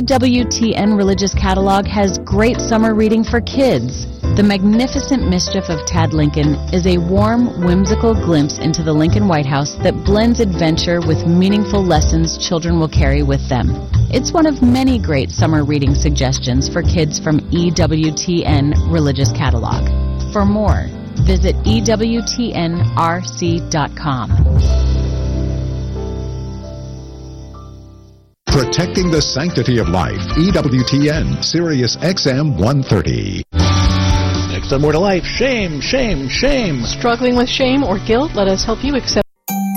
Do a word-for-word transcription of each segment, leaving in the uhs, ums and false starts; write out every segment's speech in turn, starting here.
W T N Religious Catalog has great summer reading for kids. The Magnificent Mischief of Tad Lincoln is a warm, whimsical glimpse into the Lincoln White House that blends adventure with meaningful lessons children will carry with them. It's one of many great summer reading suggestions for kids from E W T N Religious Catalog. For more, visit E W T N R C dot com. Protecting the sanctity of life. E W T N, Sirius X M one thirty. Next on More to Life, shame, shame, shame. Struggling with shame or guilt? Let us help you accept.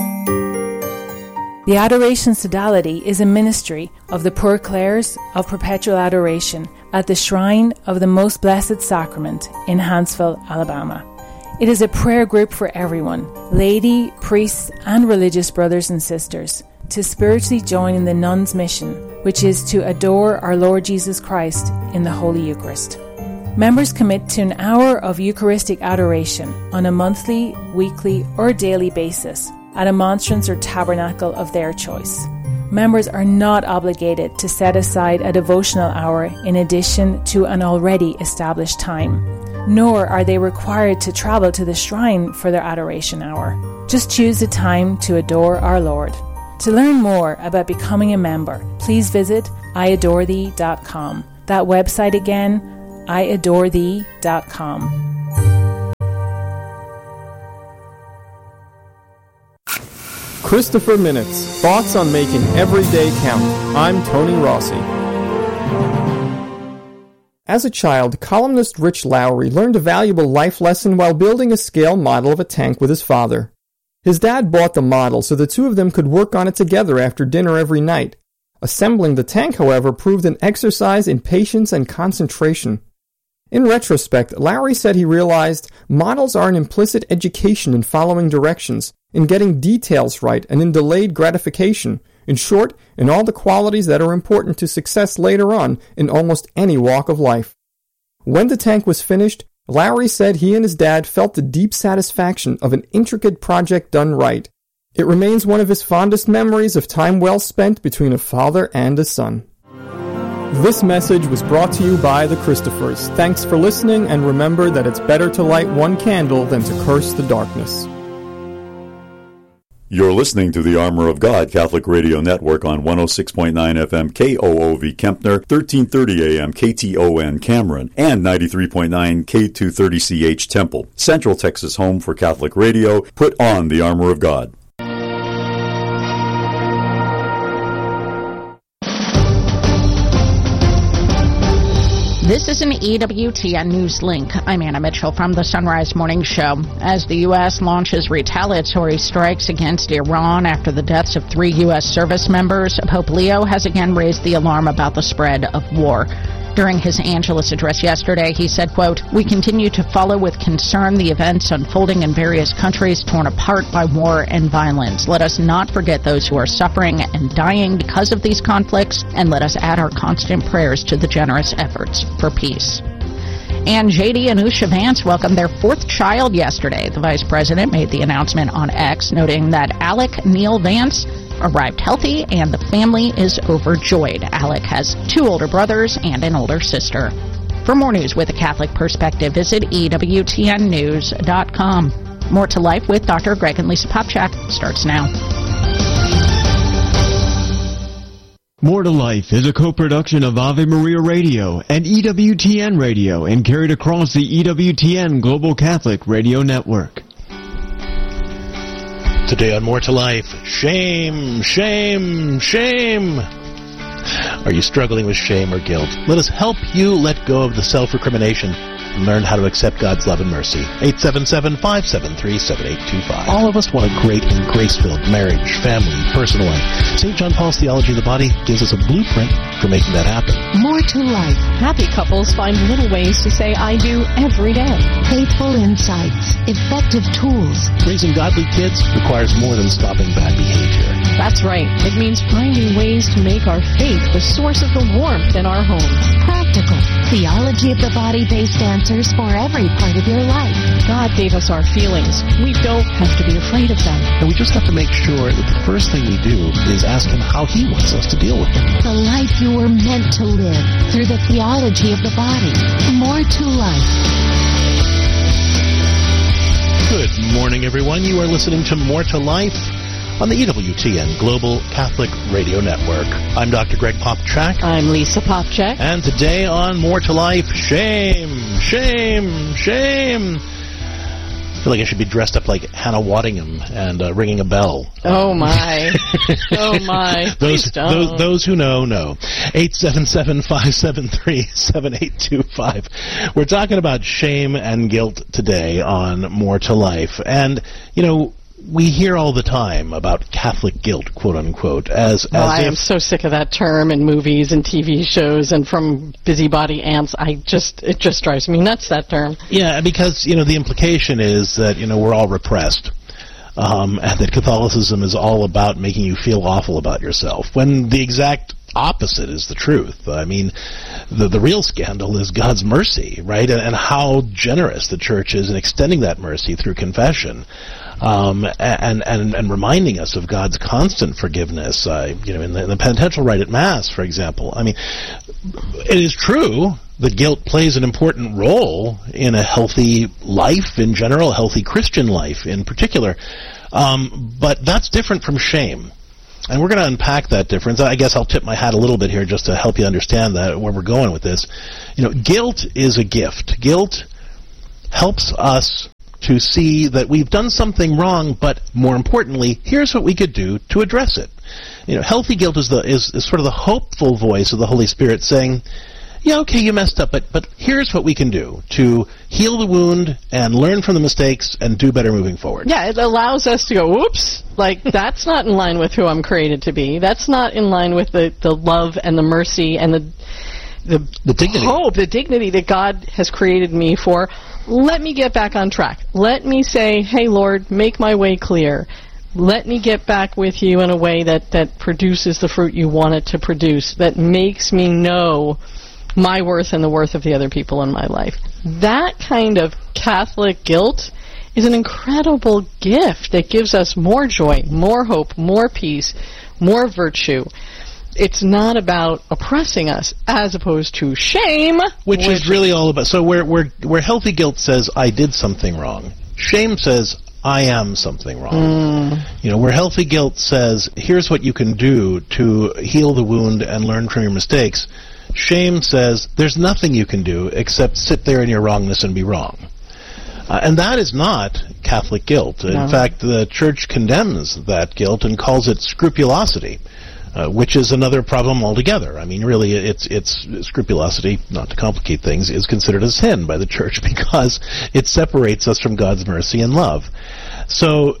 The Adoration Sodality is a ministry of the Poor Clares of Perpetual Adoration at the Shrine of the Most Blessed Sacrament in Huntsville, Alabama. It is a prayer group for everyone, laity, priests, and religious brothers and sisters, to spiritually join in the nuns' mission, which is to adore our Lord Jesus Christ in the Holy Eucharist. Members commit to an hour of Eucharistic adoration on a monthly, weekly, or daily basis at a monstrance or tabernacle of their choice. Members are not obligated to set aside a devotional hour in addition to an already established time, nor are they required to travel to the shrine for their adoration hour. Just choose a time to adore our Lord. To learn more about becoming a member, please visit I adore thee dot com. That website again, I adore thee dot com. Christopher Minutes, thoughts on making every day count. I'm Tony Rossi. As a child, columnist Rich Lowry learned a valuable life lesson while building a scale model of a tank with his father. His dad bought the model so the two of them could work on it together after dinner every night. Assembling the tank, however, proved an exercise in patience and concentration. In retrospect, Lowry said he realized models are an implicit education in following directions, in getting details right, and in delayed gratification. In short, in all the qualities that are important to success later on in almost any walk of life. When the tank was finished, Lowry said he and his dad felt the deep satisfaction of an intricate project done right. It remains one of his fondest memories of time well spent between a father and a son. This message was brought to you by the Christophers. Thanks for listening, and remember that it's better to light one candle than to curse the darkness. You're listening to the Armor of God Catholic Radio Network on one oh six point nine F M K O O V Kempner, thirteen thirty A M K T O N Cameron, and ninety-three point nine K two thirty C H Temple. Central Texas home for Catholic radio. Put on the Armor of God. This is an E W T N News Link. I'm Anna Mitchell from the Sunrise Morning Show. As the U S launches retaliatory strikes against Iran after the deaths of three U S service members, Pope Leo has again raised the alarm about the spread of war. During his Angelus address yesterday, he said, quote, "We continue to follow with concern the events unfolding in various countries torn apart by war and violence. Let us not forget those who are suffering and dying because of these conflicts, and let us add our constant prayers to the generous efforts for peace." And J D and Usha Vance welcomed their fourth child yesterday. The vice president made the announcement on X, noting that Alec Neil Vance arrived healthy and the family is overjoyed. Alec has two older brothers and an older sister. For more news with a Catholic perspective, visit E W T N news dot com. More to Life with Doctor Greg and Lisa Popchak starts now. More to Life is a co-production of Ave Maria Radio and E W T N Radio and carried across the E W T N Global Catholic Radio Network. Today on More to Life, shame, shame, shame. Are you struggling with shame or guilt? Let us help you let go of the self-recrimination and learn how to accept God's love and mercy. eight seven seven, five seven three, seven eight two five. All of us want a great and grace-filled marriage, family, personal life. Saint John Paul's Theology of the Body gives us a blueprint for making that happen. More to Life. Happy couples find little ways to say I do every day. Faithful insights. Effective tools. Raising godly kids requires more than stopping bad behavior. That's right. It means finding ways to make our faith the source of the warmth in our homes. Practical, theology of the body-based answers for every part of your life. God gave us our feelings. We don't have to be afraid of them. And we just have to make sure that the first thing we do is ask Him how He wants us to deal with them. The life you were meant to live through the theology of the body. More to life. Good morning, everyone. You are listening to More to Life on the E W T N Global Catholic Radio Network. I'm Doctor Greg Popchak. I'm Lisa Popchak. And today on More to Life, shame, shame, shame. I feel like I should be dressed up like Hannah Waddingham and uh, ringing a bell. Oh, my. Oh, my. those, those, those who know, know. eight seven seven, five seven three, seven eight two five. We're talking about shame and guilt today on More to Life. And, you know, we hear all the time about Catholic guilt, quote unquote, as, well, as I if am so sick of that term in movies and T V shows and from busybody ants. I just, it just drives me nuts, that term. Yeah, because, you know, the implication is that, you know, we're all repressed. Um, and that Catholicism is all about making you feel awful about yourself, when the exact opposite is the truth. I mean, the the real scandal is God's mercy, right? And, and how generous the Church is in extending that mercy through confession. Um, and, and, and reminding us of God's constant forgiveness, uh, you know, in the, in the penitential rite at Mass, for example. I mean, it is true that guilt plays an important role in a healthy life in general, a healthy Christian life in particular. Um, but that's different from shame. And we're going to unpack that difference. I guess I'll tip my hat a little bit here just to help you understand that, where we're going with this. You know, guilt is a gift. Guilt helps us to see that we've done something wrong, but more importantly, here's what we could do to address it. You know, healthy guilt is the is, is sort of the hopeful voice of the Holy Spirit saying, yeah, okay, you messed up, but but here's what we can do to heal the wound and learn from the mistakes and do better moving forward. Yeah, it allows us to go, whoops, like that's not in line with who I'm created to be. That's not in line with the, the love and the mercy and the the, the dignity. hope, the dignity that God has created me for. Let me get back on track. Let me say, hey, Lord, make my way clear. Let me get back with you in a way that, that produces the fruit you want it to produce, that makes me know my worth and the worth of the other people in my life. That kind of Catholic guilt is an incredible gift that gives us more joy, more hope, more peace, more virtue. It's not about oppressing us, as opposed to shame, which, which is really all about. So where where where healthy guilt says I did something wrong, shame says I am something wrong. Mm. You know, where healthy guilt says here's what you can do to heal the wound and learn from your mistakes, shame says there's nothing you can do except sit there in your wrongness and be wrong. Uh, and that is not Catholic guilt. No. In fact, the Church condemns that guilt and calls it scrupulosity. Uh, which is another problem altogether. I mean, really, it's it's scrupulosity, not to complicate things, is considered a sin by the Church because it separates us from God's mercy and love. So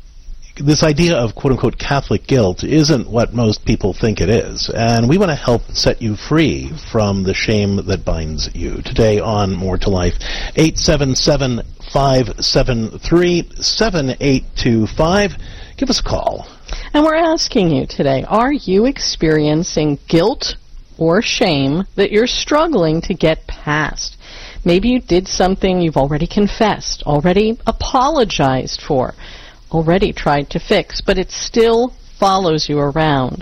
this idea of quote-unquote Catholic guilt isn't what most people think it is. And we want to help set you free from the shame that binds you. Today on More to Life, eight seven seven, five seven three, seven eight two five. Give us a call. And we're asking you today, are you experiencing guilt or shame that you're struggling to get past? Maybe you did something you've already confessed, already apologized for, already tried to fix, but it still follows you around.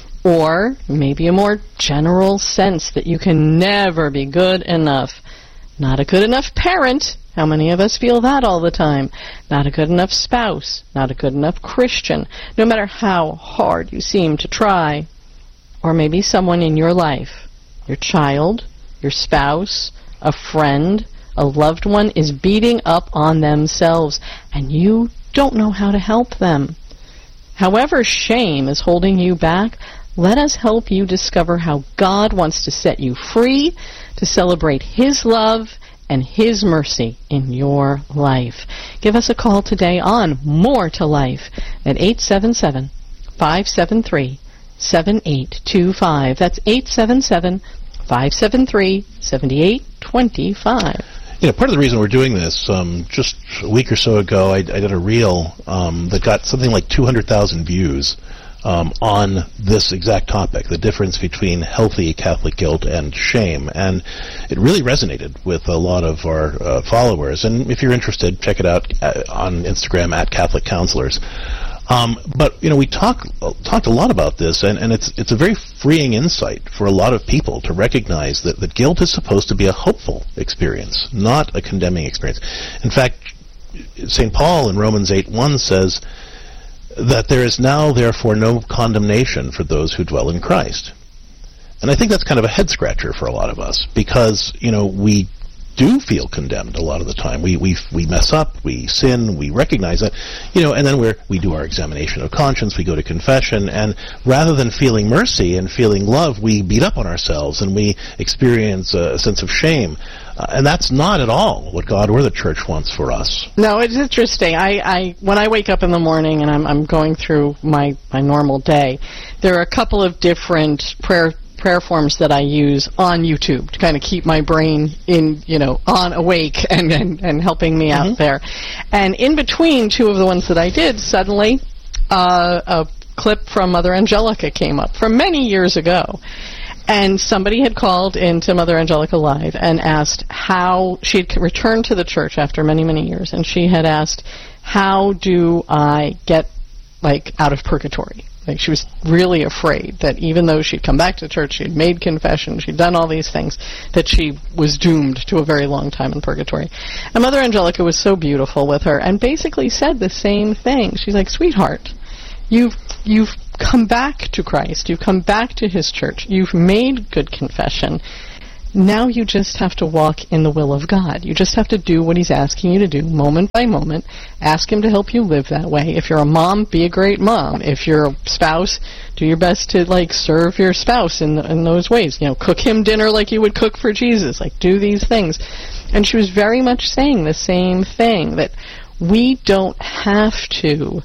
Or maybe a more general sense that you can never be good enough. Not a good enough parent. How many of us feel that all the time? Not a good enough spouse, not a good enough Christian, no matter how hard you seem to try. Or maybe someone in your life, your child, your spouse, a friend, a loved one is beating up on themselves, and you don't know how to help them. However shame is holding you back, let us help you discover how God wants to set you free to celebrate His love and His mercy in your life. Give us a call today on More to Life at eight seven seven, five seven three, seven eight two five. That's eight seven seven, five seven three, seven eight two five. You know, part of the reason we're doing this, um, just a week or so ago, I, I did a reel um, that got something like two hundred thousand views um, on this exact topic, the difference between healthy Catholic guilt and shame. And it really resonated with a lot of our uh, followers. And if you're interested, check it out uh, on Instagram at Catholic Counselors. Um, but, you know, we talk, uh, talked a lot about this, and, and it's it's a very freeing insight for a lot of people to recognize that, that guilt is supposed to be a hopeful experience, not a condemning experience. In fact, Saint Paul in Romans eight one says that there is now, therefore, no condemnation for those who dwell in Christ. And I think that's kind of a head-scratcher for a lot of us, because, you know, we do feel condemned a lot of the time. We we we mess up, we sin, we recognize that, you know, and then we're we do our examination of conscience, we go to confession, and rather than feeling mercy and feeling love, we beat up on ourselves and we experience a, a sense of shame. Uh, and that's not at all what God or the Church wants for us. No, it's interesting. I, I when I wake up in the morning and I'm I'm going through my, my normal day, there are a couple of different prayer prayer forms that I use on YouTube to kind of keep my brain in, you know, on awake and, and, and helping me mm-hmm. out there. And in between two of the ones that I did, suddenly uh, a clip from Mother Angelica came up from many years ago. And somebody had called into Mother Angelica Live and asked how she had returned to the church after many, many years. And she had asked, how do I get, like, out of purgatory? Like, she was really afraid that even though she'd come back to church, she'd made confession, she'd done all these things, that she was doomed to a very long time in purgatory. And Mother Angelica was so beautiful with her and basically said the same thing. She's like, sweetheart, you've you've come back to Christ, you've come back to His church, you've made good confession. Now you just have to walk in the will of God. You just have to do what He's asking you to do, moment by moment. Ask Him to help you live that way. If you're a mom, be a great mom. If you're a spouse, do your best to, like, serve your spouse in in those ways. You know, cook him dinner like you would cook for Jesus. Like, do these things. And she was very much saying the same thing, that we don't have to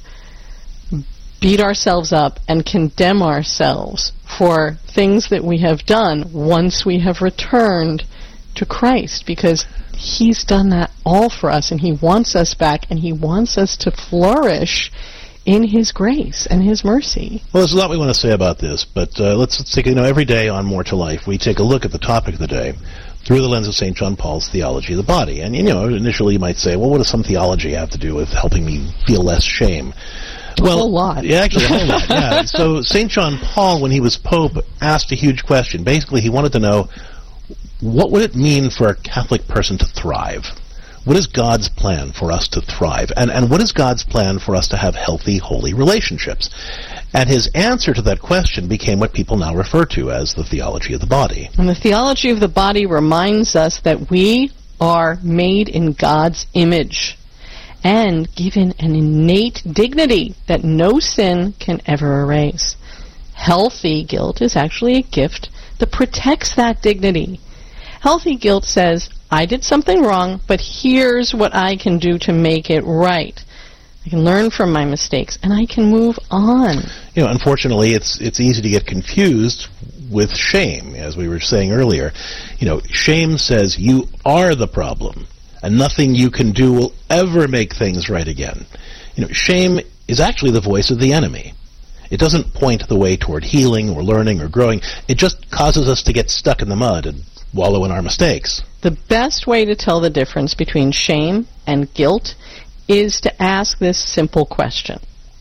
beat ourselves up and condemn ourselves for things that we have done once we have returned to Christ, because He's done that all for us, and He wants us back, and He wants us to flourish in His grace and His mercy. Well, there's a lot we want to say about this, but uh, let's, let's take, you know, every day on More to Life, we take a look at the topic of the day through the lens of Saint John Paul's theology of the body. And, you know, initially you might say, well, what does some theology have to do with helping me feel less shame? Well, a whole lot. Yeah, actually, a whole lot, yeah. So Saint John Paul, when he was Pope, asked a huge question. Basically, he wanted to know, what would it mean for a Catholic person to thrive? What is God's plan for us to thrive? And, and what is God's plan for us to have healthy, holy relationships? And his answer to that question became what people now refer to as the theology of the body. And the theology of the body reminds us that we are made in God's image and given an innate dignity that no sin can ever erase. Healthy guilt is actually a gift that protects that dignity. Healthy guilt says, I did something wrong, but here's what I can do to make it right. I can learn from my mistakes, and I can move on. You know, unfortunately, it's it's easy to get confused with shame, as we were saying earlier. You know, shame says you are the problem, and nothing you can do will ever make things right again. You know, shame is actually the voice of the enemy. It doesn't point the way toward healing or learning or growing. It just causes us to get stuck in the mud and wallow in our mistakes. The best way to tell the difference between shame and guilt is to ask this simple question.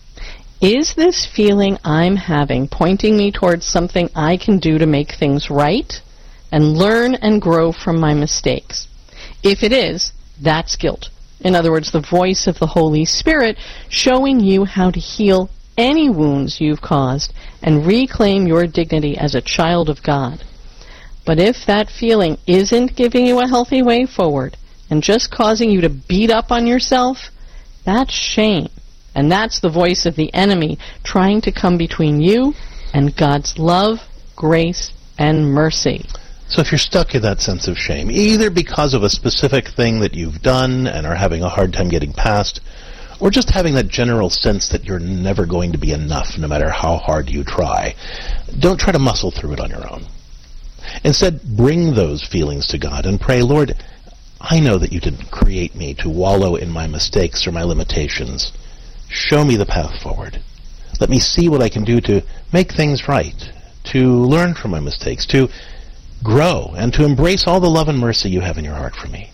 Is this feeling I'm having pointing me towards something I can do to make things right and learn and grow from my mistakes? If it is, that's guilt. In other words, the voice of the Holy Spirit showing you how to heal any wounds you've caused and reclaim your dignity as a child of God. But if that feeling isn't giving you a healthy way forward and just causing you to beat up on yourself, that's shame. And that's the voice of the enemy trying to come between you and God's love, grace, and mercy. So if you're stuck in that sense of shame, either because of a specific thing that you've done and are having a hard time getting past, or just having that general sense that you're never going to be enough no matter how hard you try, don't try to muscle through it on your own. Instead, bring those feelings to God and pray, Lord, I know that you didn't create me to wallow in my mistakes or my limitations. Show me the path forward. Let me see what I can do to make things right, to learn from my mistakes, to grow, and to embrace all the love and mercy you have in your heart for me.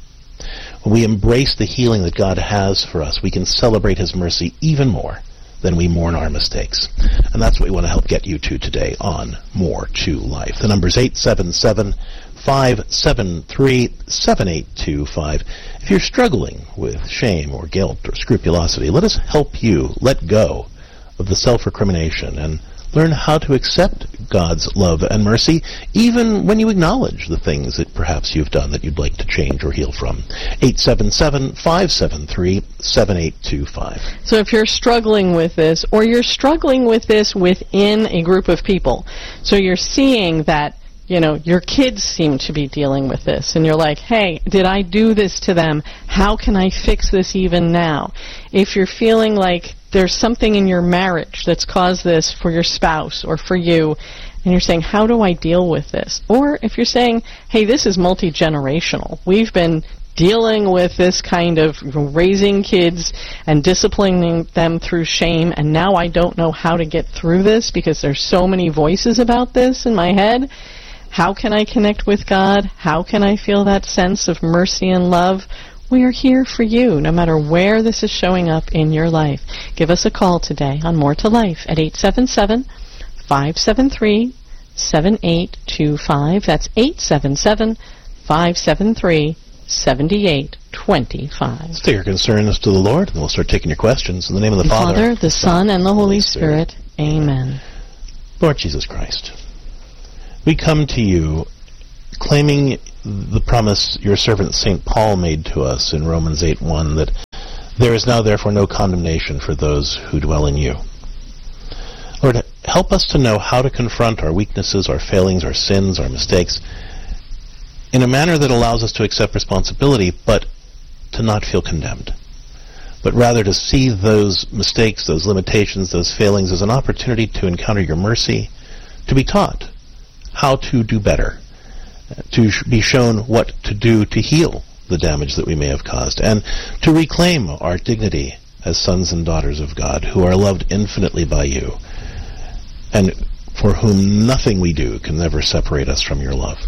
When we embrace the healing that God has for us, we can celebrate His mercy even more than we mourn our mistakes. And that's what we want to help get you to today on More to Life. The number is eight seven seven, five seven three, seven eight two five. If you're struggling with shame or guilt or scrupulosity, let us help you let go of the self-recrimination and learn how to accept God's love and mercy, even when you acknowledge the things that perhaps you've done that you'd like to change or heal from. eight seven seven, five seven three, seven eight two five. So if you're struggling with this, or you're struggling with this within a group of people, so you're seeing that, you know, your kids seem to be dealing with this, and you're like, hey, did I do this to them? How can I fix this even now? If you're feeling like there's something in your marriage that's caused this for your spouse or for you, and you're saying, how do I deal with this? Or if you're saying, hey, this is multi-generational. We've been dealing with this kind of raising kids and disciplining them through shame, and now I don't know how to get through this because there's so many voices about this in my head. How can I connect with God? How can I feel that sense of mercy and love? We are here for you, no matter where this is showing up in your life. Give us a call today on More to Life at eight seven seven, five seven three, seven eight two five. That's eight seven seven, five seven three, seven eight two five. Let's take your concerns to the Lord, and we'll start taking your questions. In the name of the, the Father, Father, the Son, and the Holy Spirit. Spirit. Amen. Lord Jesus Christ, we come to you claiming the promise your servant Saint Paul made to us in Romans eight one, that there is now therefore no condemnation for those who dwell in you. Lord, help us to know how to confront our weaknesses, our failings, our sins, our mistakes, in a manner that allows us to accept responsibility, but to not feel condemned, but rather to see those mistakes, those limitations, those failings as an opportunity to encounter your mercy, to be taught how to do better, to sh- be shown what to do to heal the damage that we may have caused, and to reclaim our dignity as sons and daughters of God, who are loved infinitely by you, and for whom nothing we do can ever separate us from your love.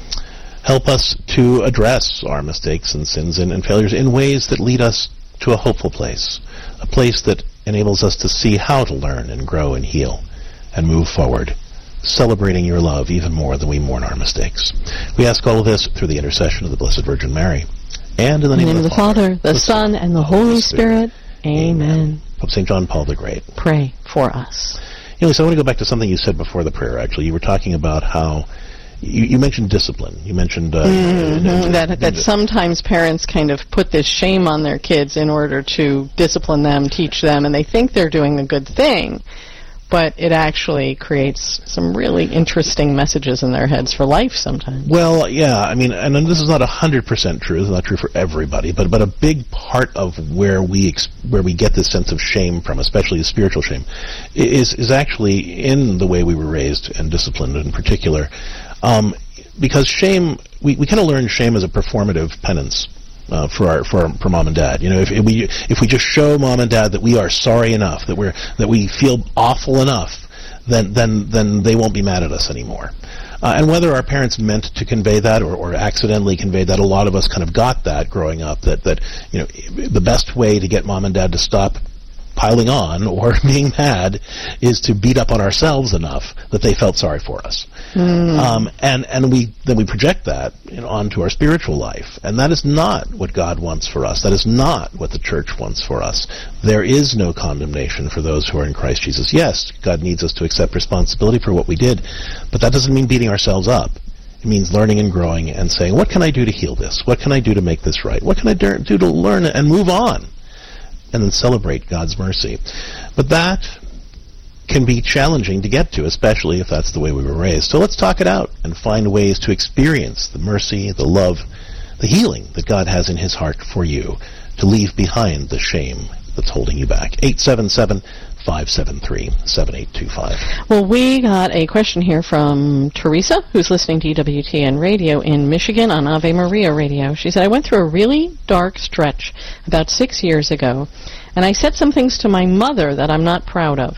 Help us to address our mistakes and sins and, and failures in ways that lead us to a hopeful place, a place that enables us to see how to learn and grow and heal and move forward, celebrating your love even more than we mourn our mistakes. We ask all of this through the intercession of the Blessed Virgin Mary, and in the name, in the name of the, the Father, Father, the, the Son, and the Holy Spirit. Spirit. Amen. Amen. Pope Saint John Paul the Great, pray for us. You know, Lisa, I want to go back to something you said before the prayer, actually. You were talking about how you, you mentioned discipline. You mentioned uh, mm-hmm. uh, that that sometimes parents kind of put this shame on their kids in order to discipline them, teach them, and they think they're doing a good thing. But it actually creates some really interesting messages in their heads for life sometimes. Well, yeah, I mean, and this is not one hundred percent true. It's not true for everybody, but but a big part of where we ex- where we get this sense of shame from, especially the spiritual shame, is is actually in the way we were raised and disciplined in particular. Um, because shame, we, we kind of learn shame as a performative penance. Uh, for our for for mom and dad, you know, if, if we if we just show mom and dad that we are sorry enough, that we're that we feel awful enough, then then then they won't be mad at us anymore. Uh, and whether our parents meant to convey that or, or accidentally conveyed that, a lot of us kind of got that growing up. That that you know, the best way to get mom and dad to stop piling on or being mad is to beat up on ourselves enough that they felt sorry for us. Mm. Um, and, and we then we project that, you know, onto our spiritual life. And that is not what God wants for us. That is not what the church wants for us. There is no condemnation for those who are in Christ Jesus. Yes, God needs us to accept responsibility for what we did, but that doesn't mean beating ourselves up. It means learning and growing and saying, what can I do to heal this? What can I do to make this right? What can I do to learn and move on? And then celebrate God's mercy. But that can be challenging to get to, especially if that's the way we were raised. So let's talk it out and find ways to experience the mercy, the love, the healing that God has in His heart for you, to leave behind the shame that's holding you back. eight seven seven, five seven three, seven eight two five. Well, we got a question here from Teresa, who's listening to E W T N Radio in Michigan on Ave Maria Radio. She said, I went through a really dark stretch about six years ago, and I said some things to my mother that I'm not proud of.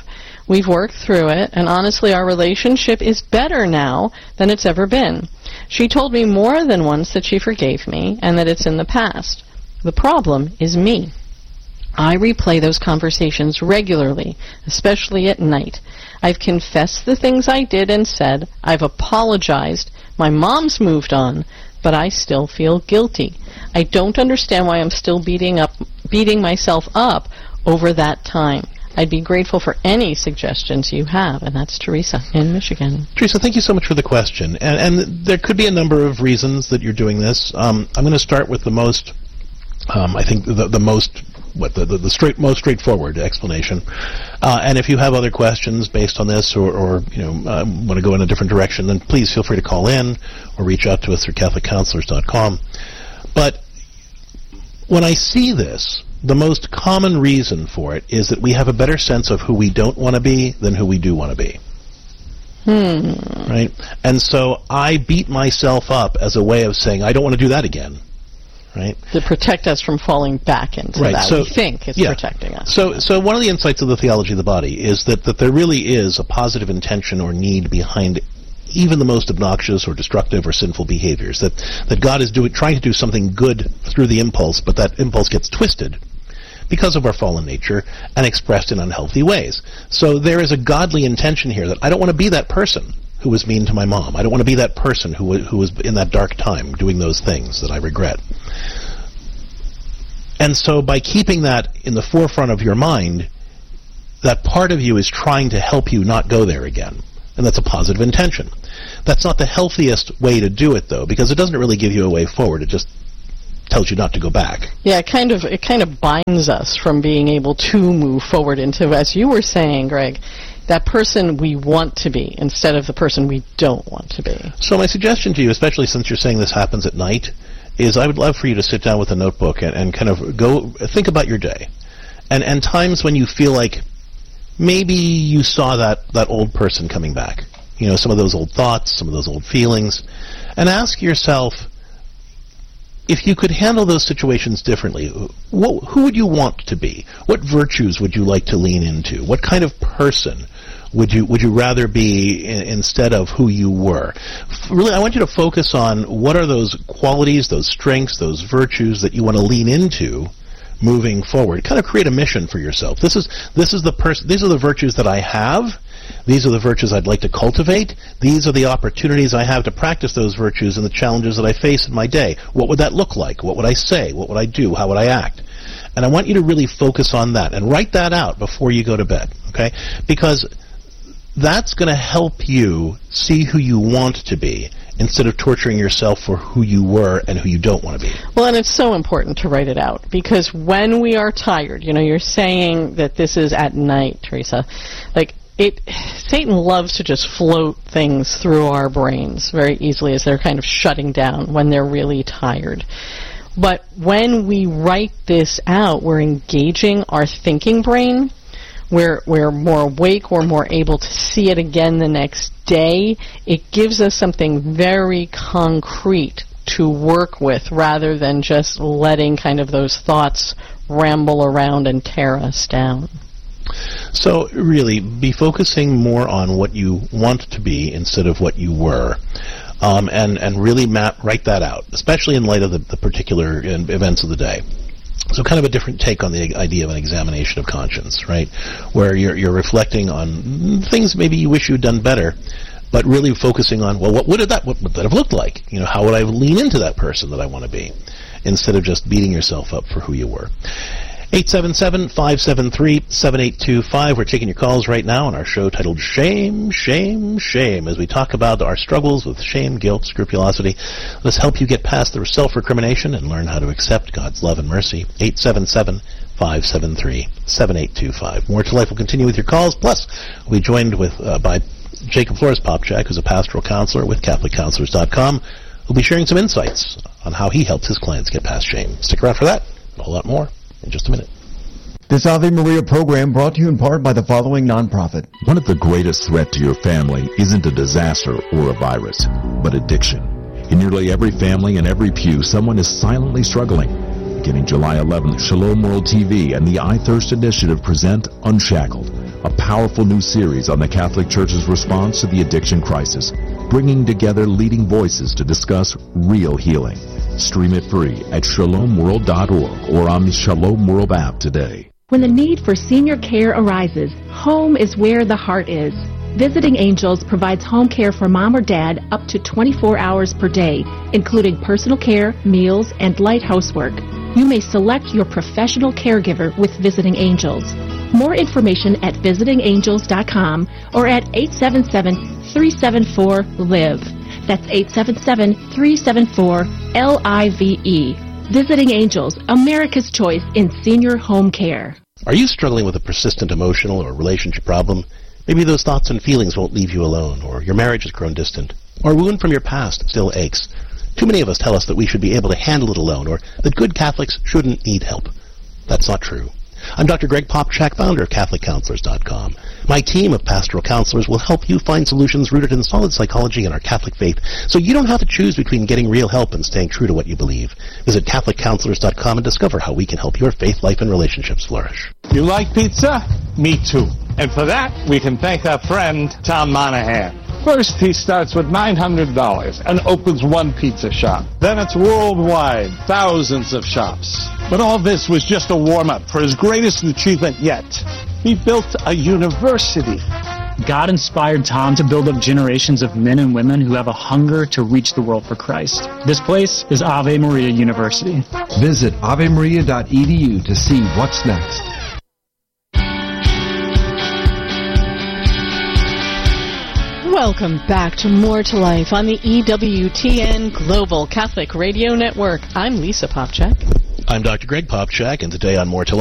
We've worked through it, and honestly, our relationship is better now than it's ever been. She told me more than once that she forgave me and that it's in the past. The problem is me. I replay those conversations regularly, especially at night. I've confessed the things I did and said. I've apologized. My mom's moved on, but I still feel guilty. I don't understand why I'm still beating up, beating myself up over that time. I'd be grateful for any suggestions you have, and that's Teresa in Michigan. Teresa, thank you so much for the question. And, and there could be a number of reasons that you're doing this. Um, I'm going to start with the most, um, I think, the, the most, what the, the, the straight, most straightforward explanation. Uh, and if you have other questions based on this, or, or you know, uh, want to go in a different direction, then please feel free to call in or reach out to us through Catholic Counselors dot com. But when I see this, the most common reason for it is that we have a better sense of who we don't want to be than who we do want to be. Hmm. Right? And so I beat myself up as a way of saying, I don't want to do that again. Right? To protect us from falling back into right. that. So, we think it's yeah. protecting us. So, so one of the insights of the theology of the body is that, that there really is a positive intention or need behind even the most obnoxious or destructive or sinful behaviors. That, that God is doing, trying to do something good through the impulse, but that impulse gets twisted because of our fallen nature and expressed in unhealthy ways. So there is a godly intention here that I don't want to be that person who was mean to my mom. I don't want to be that person who, who was in that dark time doing those things that I regret. And so by keeping that in the forefront of your mind, that part of you is trying to help you not go there again. And that's a positive intention. That's not the healthiest way to do it, though, because it doesn't really give you a way forward. It just tells you not to go back. Yeah, it kind of it kind of binds us from being able to move forward into, as you were saying, Greg, that person we want to be instead of the person we don't want to be. So my suggestion to you, especially since you're saying this happens at night, is I would love for you to sit down with a notebook and, and kind of go think about your day. And and times when you feel like maybe you saw that, that old person coming back. You know, some of those old thoughts, some of those old feelings. And ask yourself, if you could handle those situations differently, what, who would you want to be? What virtues would you like to lean into? What kind of person would you would you rather be in, instead of who you were? Really, I want you to focus on what are those qualities, those strengths, those virtues that you want to lean into moving forward. Kind of create a mission for yourself. This is this is the pers- these are the virtues that I have. These are the virtues I'd like to cultivate. These are the opportunities I have to practice those virtues and the challenges that I face in my day. What would that look like? What would I say? What would I do? How would I act? And I want you to really focus on that and write that out before you go to bed, okay? Because that's going to help you see who you want to be instead of torturing yourself for who you were and who you don't want to be. Well, and it's so important to write it out, because when we are tired, you know, you're saying that this is at night, Teresa, like, It, Satan loves to just float things through our brains very easily as they're kind of shutting down when they're really tired. But when we write this out, we're engaging our thinking brain. We're, we're more awake. We're more able to see it again the next day. It gives us something very concrete to work with rather than just letting kind of those thoughts ramble around and tear us down. So really, be focusing more on what you want to be instead of what you were, um, and and really map, write that out, especially in light of the, the particular events of the day. So kind of a different take on the idea of an examination of conscience, right? Where you're you're reflecting on things maybe you wish you'd done better, but really focusing on, well, what would that what would that have looked like? You know, how would I lean into that person that I want to be, instead of just beating yourself up for who you were. eight seven seven, five seven three, seven eight two five. We're taking your calls right now on our show titled Shame, Shame, Shame, as we talk about our struggles with shame, guilt, scrupulosity. Let's help you get past the self-recrimination and learn how to accept God's love and mercy. eight seven seven, five seven three, seven eight two five. More to Life will continue with your calls. Plus, we'll be joined with uh, by Jacob Flores Popchak, who's a pastoral counselor with Catholic Counselors dot com. We'll be sharing some insights on how he helps his clients get past shame. Stick around for that and a whole lot more in just a minute. This Ave Maria program brought to you in part by the following nonprofit. One of the greatest threats to your family isn't a disaster or a virus, but addiction. In nearly every family and every pew, someone is silently struggling. Beginning July eleventh, Shalom World T V and the I Thirst Initiative present Unshackled, a powerful new series on the Catholic Church's response to the addiction crisis, bringing together leading voices to discuss real healing. Stream it free at shalom world dot org or on the Shalom World app today. When the need for senior care arises, home is where the heart is. Visiting Angels provides home care for mom or dad up to twenty-four hours per day, including personal care, meals, and light housework. You may select your professional caregiver with Visiting Angels. More information at visiting angels dot com or at eight seven seven, three seven four, L I V E. That's eight seven seven, three seven four, L I V E. Visiting Angels, America's choice in senior home care. Are you struggling with a persistent emotional or relationship problem? Maybe those thoughts and feelings won't leave you alone, or your marriage has grown distant, or a wound from your past still aches. Too many of us tell us that we should be able to handle it alone, or that good Catholics shouldn't need help. That's not true. I'm Doctor Greg Popchak, founder of Catholic Counselors dot com. My team of pastoral counselors will help you find solutions rooted in solid psychology and our Catholic faith, so you don't have to choose between getting real help and staying true to what you believe. Visit Catholic Counselors dot com and discover how we can help your faith life and relationships flourish. You like pizza? Me too. And for that, we can thank our friend, Tom Monahan. First, he starts with nine hundred dollars and opens one pizza shop. Then it's worldwide, thousands of shops. But all this was just a warm-up for his greatest achievement yet. He built a university. God inspired Tom to build up generations of men and women who have a hunger to reach the world for Christ. This place is Ave Maria University. Visit ave maria dot e d u to see what's next. Welcome back to More to Life on the E W T N Global Catholic Radio Network. I'm Lisa Popchak. I'm Doctor Greg Popchak, and today on More to Life,